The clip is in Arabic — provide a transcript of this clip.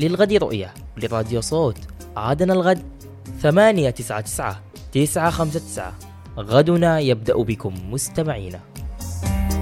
للغد رؤية لراديو صوت. عادنا الغد 899 959. غدنا يبدأ بكم مستمعينا.